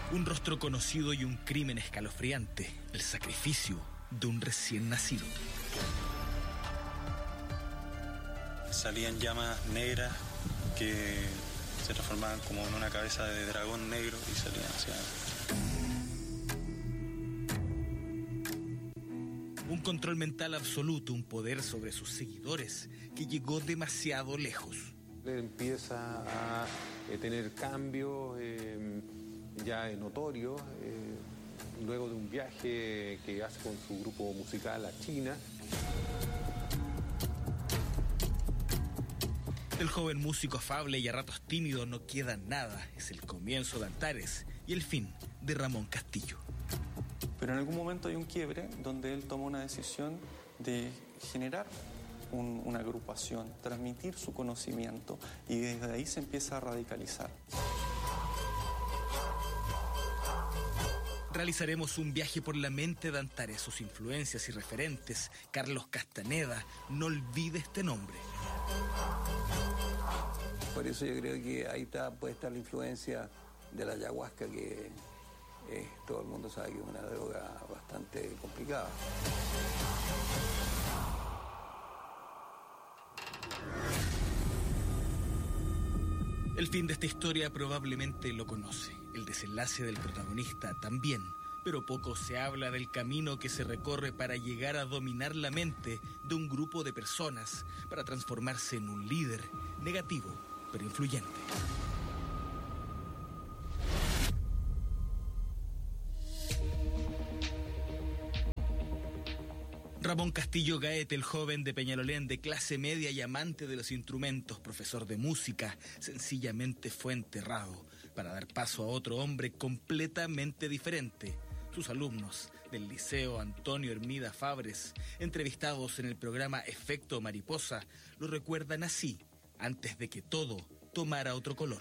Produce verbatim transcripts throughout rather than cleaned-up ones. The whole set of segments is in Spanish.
Un rostro conocido y un crimen escalofriante, el sacrificio de un recién nacido. Salían llamas negras que se transformaban como en una cabeza de dragón negro y salían hacia... Un control mental absoluto, un poder sobre sus seguidores que llegó demasiado lejos. Él empieza a eh, tener cambios eh, ya notorios, eh, luego de un viaje que hace con su grupo musical a China. Del joven músico afable y a ratos tímido no queda nada. Es el comienzo de Antares y el fin de Ramón Castillo. Pero en algún momento hay un quiebre donde él toma una decisión de generar un, una agrupación, transmitir su conocimiento y desde ahí se empieza a radicalizar. Realizaremos un viaje por la mente de Antares, sus influencias y referentes. Carlos Castaneda, no olvide este nombre. Por eso yo creo que ahí está, puede estar la influencia de la ayahuasca, que eh, todo el mundo sabe que es una droga bastante complicada. El fin de esta historia probablemente lo conoce, el desenlace del protagonista también, pero poco se habla del camino que se recorre para llegar a dominar la mente de un grupo de personas, para transformarse en un líder negativo, pero influyente. Ramón Castillo Gaete, el joven de Peñalolén, de clase media y amante de los instrumentos, profesor de música, sencillamente fue enterrado para dar paso a otro hombre completamente diferente. Sus alumnos del Liceo Antonio Hermida Fabres, entrevistados en el programa Efecto Mariposa, lo recuerdan así, antes de que todo tomara otro color.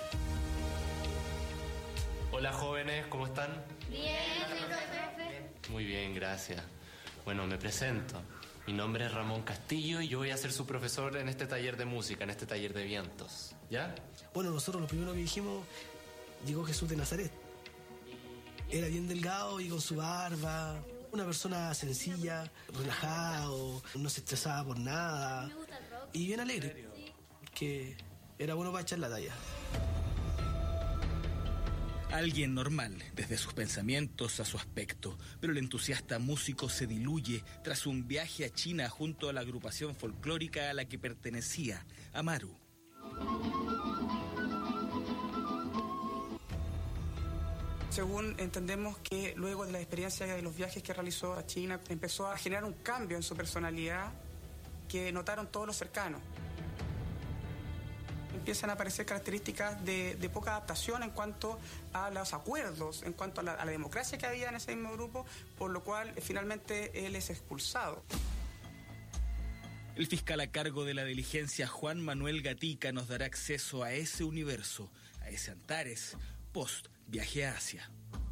Hola jóvenes, ¿cómo están? Bien, profe. Muy bien, gracias. Bueno, me presento. Mi nombre es Ramón Castillo y yo voy a ser su profesor en este taller de música, en este taller de vientos. ¿Ya? Bueno, nosotros lo primero que dijimos, llegó Jesús de Nazaret. Era bien delgado y con su barba, una persona sencilla, relajado, no se estresaba por nada y bien alegre, que era bueno para echar la talla. Alguien normal, desde sus pensamientos a su aspecto, pero el entusiasta músico se diluye tras un viaje a China junto a la agrupación folclórica a la que pertenecía, Amaru. Según entendemos que luego de la experiencia de los viajes que realizó a China, empezó a generar un cambio en su personalidad que notaron todos los cercanos. Empiezan a aparecer características de, de poca adaptación en cuanto a los acuerdos, en cuanto a la, a la democracia que había en ese mismo grupo, por lo cual eh, finalmente él es expulsado. El fiscal a cargo de la diligencia, Juan Manuel Gatica, nos dará acceso a ese universo, a ese Antares, post viaje a Asia.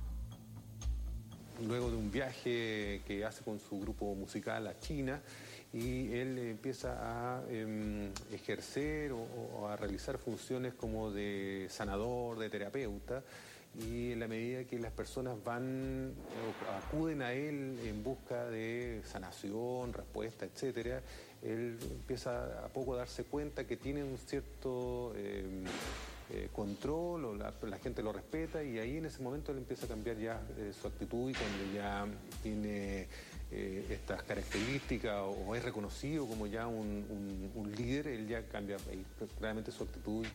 Luego de un viaje que hace con su grupo musical a China, y él empieza a eh, ejercer o, o a realizar funciones como de sanador, de terapeuta, y en la medida que las personas van, acuden a él en busca de sanación, respuesta, etcétera, él empieza a poco a darse cuenta que tiene un cierto eh, eh, control, o la, la gente lo respeta, y ahí en ese momento él empieza a cambiar ya eh, su actitud, y cuando ya tiene eh, estas características o, o es reconocido como ya un, un, un líder, él ya cambia ahí, claramente su actitud.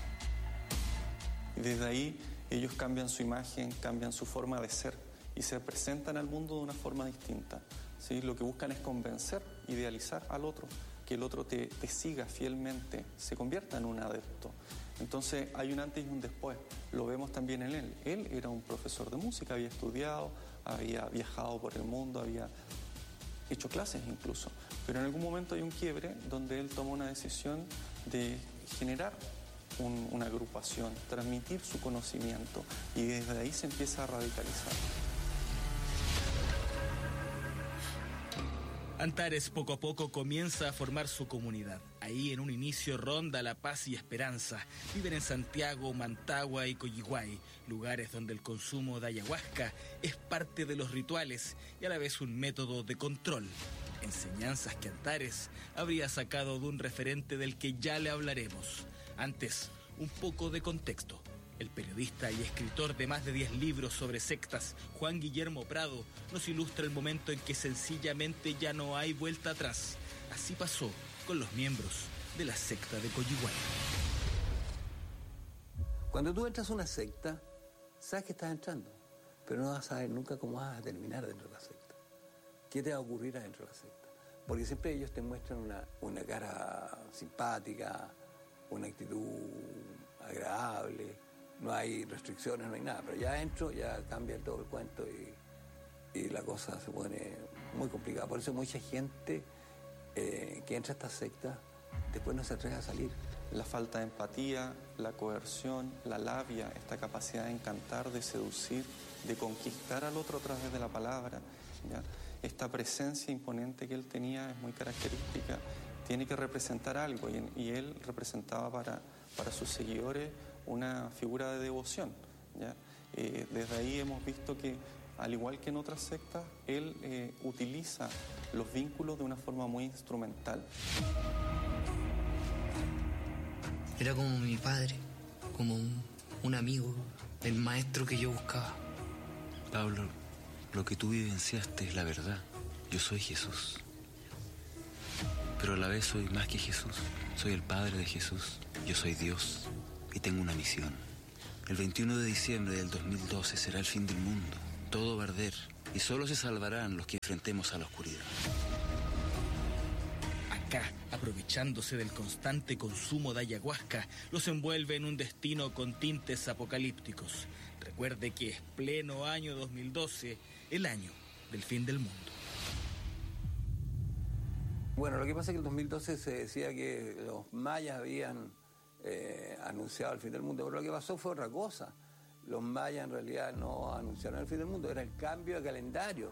Y desde ahí ellos cambian su imagen, cambian su forma de ser y se presentan al mundo de una forma distinta, ¿sí? Lo que buscan es convencer, idealizar al otro, que el otro te, te siga fielmente, se convierta en un adepto. Entonces hay un antes y un después, lo vemos también en él. Él era un profesor de música, había estudiado, había viajado por el mundo, había hecho clases incluso, pero en algún momento hay un quiebre donde él toma una decisión de generar Un, una agrupación, transmitir su conocimiento y desde ahí se empieza a radicalizar. Antares poco a poco comienza a formar su comunidad. Ahí en un inicio ronda la paz y esperanza. Viven en Santiago, Mantagua y Coyihuay, lugares donde el consumo de ayahuasca es parte de los rituales y a la vez un método de control. Enseñanzas que Antares habría sacado de un referente del que ya le hablaremos. Antes, un poco de contexto. El periodista y escritor de más de diez libros sobre sectas, Juan Guillermo Prado, nos ilustra el momento en que sencillamente ya no hay vuelta atrás. Así pasó con los miembros de la secta de Coyihuay. Cuando tú entras a una secta, sabes que estás entrando, pero no vas a saber nunca cómo vas a terminar dentro de la secta. ¿Qué te va a ocurrir adentro de la secta? Porque siempre ellos te muestran una, una cara simpática, una actitud agradable. No hay restricciones, no hay nada, pero ya adentro ya cambia todo el cuento y, y la cosa se pone muy complicada. Por eso mucha gente eh, que entra a esta secta después no se atreve a salir. La falta de empatía, la coerción, la labia, esta capacidad de encantar, de seducir, de conquistar al otro a través de la palabra, ¿ya? Esta presencia imponente que él tenía es muy característica, tiene que representar algo y, y él representaba para, para sus seguidores una figura de devoción, ¿ya? Eh, desde ahí hemos visto que, al igual que en otras sectas, él eh, utiliza los vínculos de una forma muy instrumental. Era como mi padre, como un, un amigo, el maestro que yo buscaba. Pablo, lo que tú vivenciaste es la verdad. Yo soy Jesús. Pero a la vez soy más que Jesús. Soy el Padre de Jesús. Yo soy Dios. Y tengo una misión. El veintiuno de diciembre del dos mil doce será el fin del mundo. Todo va a arder y solo se salvarán los que enfrentemos a la oscuridad. Acá, aprovechándose del constante consumo de ayahuasca, los envuelve en un destino con tintes apocalípticos. Recuerde que es pleno año dos mil doce, el año del fin del mundo. Bueno, lo que pasa es que en el dos mil doce se decía que los mayas habían Eh, anunciado el fin del mundo, pero lo que pasó fue otra cosa. Los mayas en realidad no anunciaron el fin del mundo, era el cambio de calendario.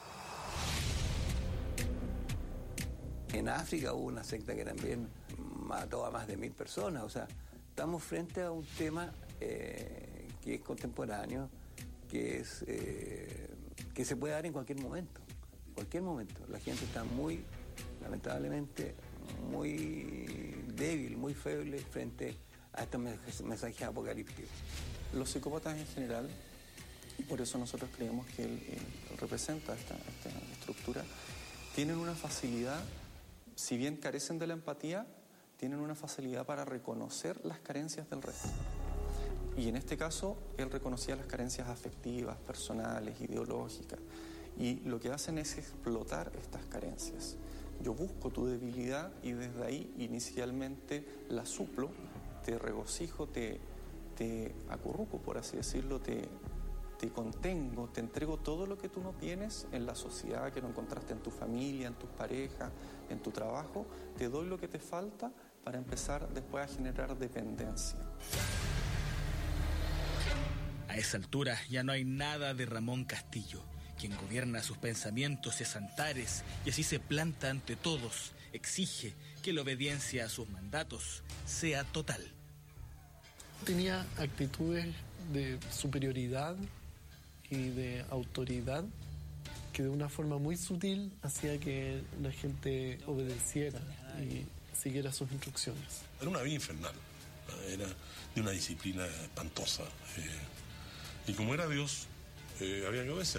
En África hubo una secta que también mató a más de mil personas, o sea, estamos frente a un tema eh, que es contemporáneo, que es eh, que se puede dar en cualquier momento, cualquier momento. La gente está muy, lamentablemente, muy débil, muy feble frente a estos mensajes apocalípticos. Los psicópatas en general, y por eso nosotros creemos que él, él representa esta, esta estructura, tienen una facilidad, si bien carecen de la empatía, tienen una facilidad para reconocer las carencias del resto. Y en este caso, él reconocía las carencias afectivas, personales, ideológicas, y lo que hacen es explotar estas carencias. Yo busco tu debilidad y desde ahí inicialmente la suplo, te regocijo, te, te acurruco, por así decirlo, te, te contengo, te entrego todo lo que tú no tienes en la sociedad, que no encontraste en tu familia, en tus parejas, en tu trabajo, te doy lo que te falta para empezar después a generar dependencia. A esa altura ya no hay nada de Ramón Castillo. Quien gobierna sus pensamientos es Antares y así se planta ante todos, exige que la obediencia a sus mandatos sea total. Tenía actitudes de superioridad y de autoridad que de una forma muy sutil hacía que la gente obedeciera y siguiera sus instrucciones. Era una vida infernal, era de una disciplina espantosa eh, y como era Dios, eh, había que obedecer.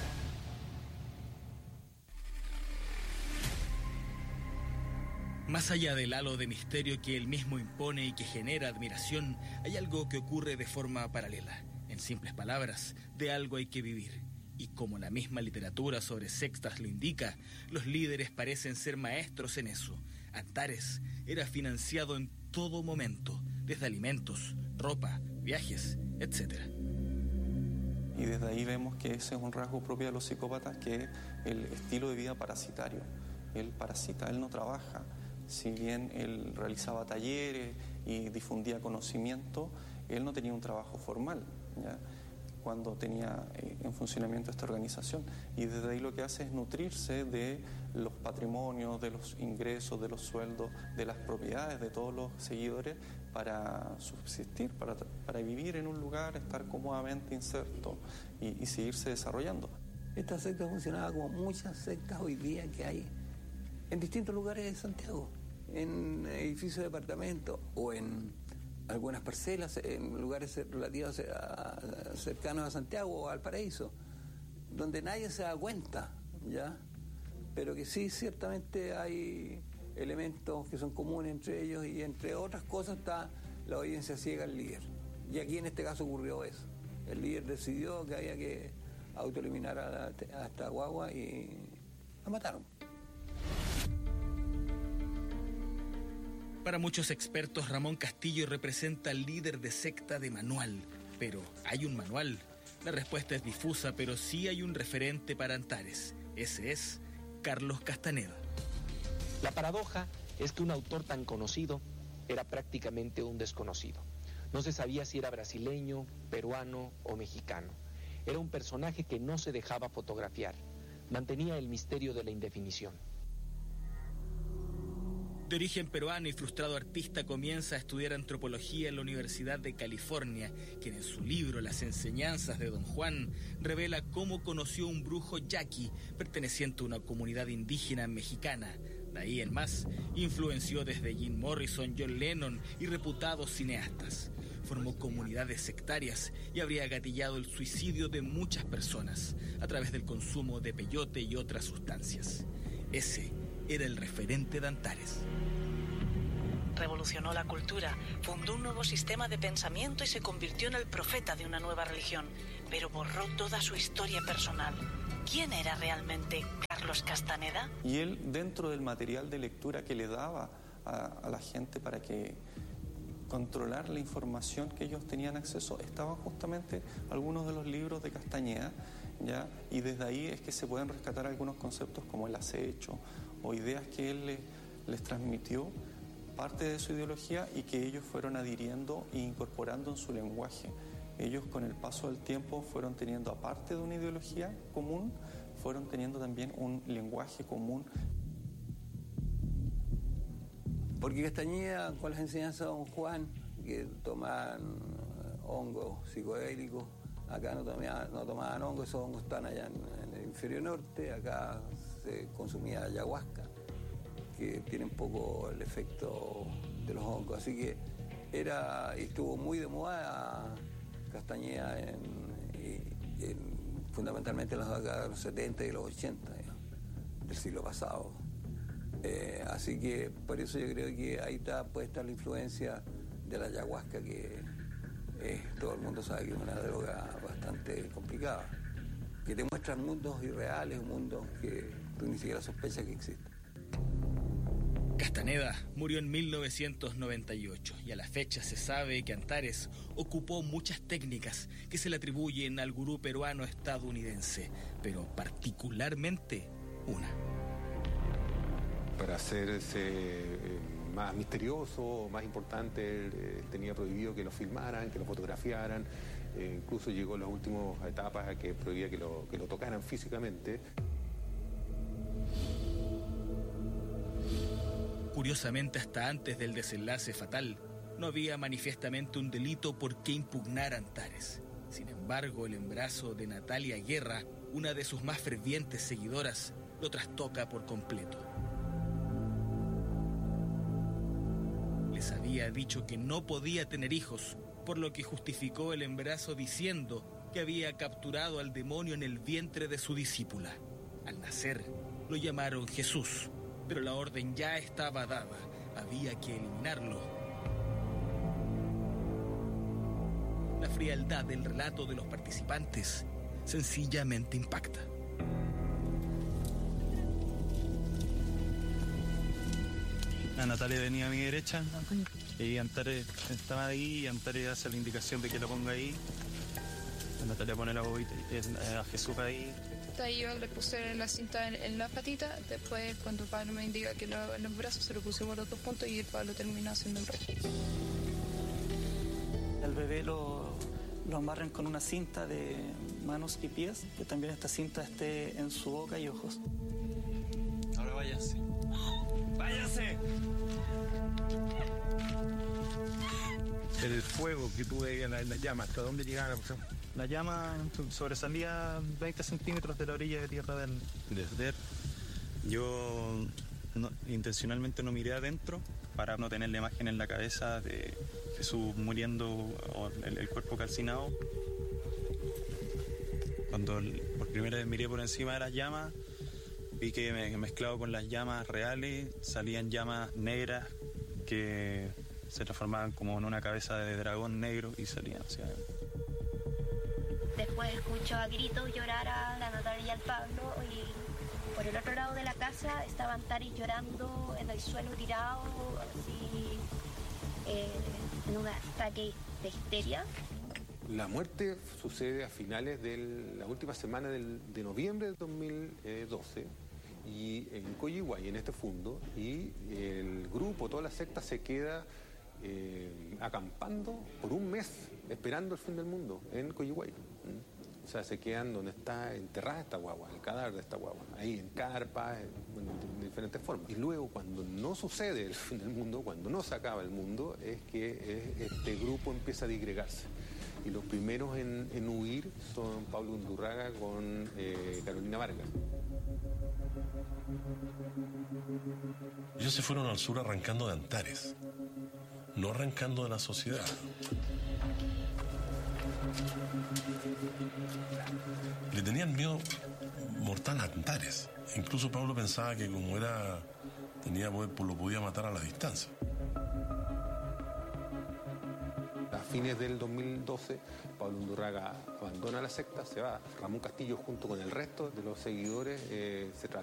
Más allá del halo de misterio que él mismo impone y que genera admiración, hay algo que ocurre de forma paralela. En simples palabras, de algo hay que vivir. Y como la misma literatura sobre sectas lo indica, los líderes parecen ser maestros en eso. Antares era financiado en todo momento, desde alimentos, ropa, viajes, etcétera. Y desde ahí vemos que ese es un rasgo propio de los psicópatas, que es el estilo de vida parasitario. Él parasita, él no trabaja. Si bien él realizaba talleres y difundía conocimiento, él no tenía un trabajo formal, ¿ya? cuando tenía eh, en funcionamiento esta organización. Y desde ahí lo que hace es nutrirse de los patrimonios, de los ingresos, de los sueldos, de las propiedades de todos los seguidores para subsistir, para, para vivir en un lugar, estar cómodamente inserto y, y seguirse desarrollando. Esta secta funcionaba como muchas sectas hoy día que hay en distintos lugares de Santiago, en edificios de departamentos o en algunas parcelas, en lugares relativos a, a, cercanos a Santiago o al Paraíso, donde nadie se da cuenta, ¿ya? Pero que sí, ciertamente hay elementos que son comunes entre ellos y entre otras cosas está la obediencia ciega al líder. Y aquí en este caso ocurrió eso. El líder decidió que había que autoeliminar a, la, a esta guagua y la mataron. Para muchos expertos, Ramón Castillo representa al líder de secta de manual. Pero, ¿hay un manual? La respuesta es difusa, pero sí hay un referente para Antares. Ese es Carlos Castaneda. La paradoja es que un autor tan conocido era prácticamente un desconocido. No se sabía si era brasileño, peruano o mexicano. Era un personaje que no se dejaba fotografiar. Mantenía el misterio de la indefinición. De origen peruano y frustrado artista, comienza a estudiar antropología en la Universidad de California, quien en su libro Las enseñanzas de Don Juan revela cómo conoció un brujo yaqui perteneciente a una comunidad indígena mexicana. De ahí en más, influenció desde Jim Morrison, John Lennon y reputados cineastas. Formó comunidades sectarias y habría gatillado el suicidio de muchas personas a través del consumo de peyote y otras sustancias. Ese era el referente de Antares. Revolucionó la cultura, fundó un nuevo sistema de pensamiento y se convirtió en el profeta de una nueva religión, pero borró toda su historia personal. ¿Quién era realmente Carlos Castaneda? Y él, dentro del material de lectura que le daba a, a la gente para que controlar la información que ellos tenían acceso, estaban justamente algunos de los libros de Castañeda, ¿ya? Y desde ahí es que se pueden rescatar algunos conceptos como el acecho o ideas que él les, les transmitió, parte de su ideología, y que ellos fueron adhiriendo e incorporando en su lenguaje. Ellos, con el paso del tiempo, fueron teniendo, aparte de una ideología común, fueron teniendo también un lenguaje común. Porque Castañeda, con las enseñanzas de Don Juan, que tomaban hongos psicodélicos, acá no tomaban, no tomaban hongos, esos hongos están allá en, en el hemisferio norte, acá se consumía ayahuasca, que tiene un poco el efecto de los hongos. Así que era, estuvo muy de moda Castañeda en, en, fundamentalmente en las décadas de los setenta y los ochenta, ¿no?, del siglo pasado. Eh, así que por eso yo creo que ahí está, puede estar la influencia de la ayahuasca, que eh, todo el mundo sabe que es una droga bastante complicada, que te muestra mundos irreales, mundos que tú ni siquiera sospechas que existen. Castaneda murió en mil novecientos noventa y ocho y a la fecha se sabe que Antares ocupó muchas técnicas que se le atribuyen al gurú peruano estadounidense, pero particularmente una. Para hacerse eh, más misterioso, más importante, eh, tenía prohibido que lo filmaran, que lo fotografiaran, eh, incluso llegó en las últimas etapas a que prohibía que lo, que lo tocaran físicamente. Curiosamente, hasta antes del desenlace fatal, no había manifiestamente un delito por qué impugnar a Antares. Sin embargo, el embarazo de Natalia Guerra, una de sus más fervientes seguidoras, lo trastoca por completo. Les había dicho que no podía tener hijos, por lo que justificó el embarazo diciendo que había capturado al demonio en el vientre de su discípula. Al nacer, lo llamaron Jesús, pero la orden ya estaba dada, había que eliminarlo. La frialdad del relato de los participantes sencillamente impacta. A Natalia venía a mi derecha y Antares estaba ahí y Antares hace la indicación de que lo ponga ahí. Natalia pone la bobita y a Jesús ahí. Ahí yo le puse la cinta en, en la patita, después cuando el Pablo me indica que lo, en los brazos se lo pusimos los dos puntos y el Pablo terminó haciendo el resto. Al bebé lo, lo amarren con una cinta de manos y pies, que también esta cinta esté en su boca y ojos. Ahora váyanse. ¡Váyanse! El fuego que tú veías en la llama, ¿hasta dónde llegaba la persona? La llama sobresalía veinte centímetros de la orilla de tierra del desdén. Yo no, intencionalmente no miré adentro para no tener la imagen en la cabeza de Jesús muriendo o el, el cuerpo calcinado. Cuando por primera vez miré por encima de las llamas, vi que me, mezclado con las llamas reales salían llamas negras que se transformaban como en una cabeza de dragón negro y salían hacia adentro. Después escucho a gritos llorar a la Natalia y al Pablo, y por el otro lado de la casa estaban Taris llorando en el suelo tirado, así, eh, en un ataque de histeria. La muerte sucede a finales de la última semana del, de noviembre del dos mil doce y en Coyihuay, en este fundo, y el grupo, toda la secta se queda eh, acampando por un mes esperando el fin del mundo en Coyihuay. O sea, se quedan donde está enterrada esta guagua, el cadáver de esta guagua, ahí en carpas, en, bueno, de diferentes formas. Y luego, cuando no sucede el fin del mundo, cuando no se acaba el mundo, es que es, este grupo empieza a disgregarse. Y los primeros en, en huir son Pablo Undurraga con eh, Carolina Vargas. Ellos se fueron al sur arrancando de Antares, no arrancando de la sociedad. Le tenían miedo mortal a Antares. Incluso Pablo pensaba que como era tenía poder, pues lo podía matar a la distancia. A fines del dos mil doce, Pablo Undurraga abandona la secta, se va. Ramón Castillo, junto con el resto de los seguidores, eh, se traslada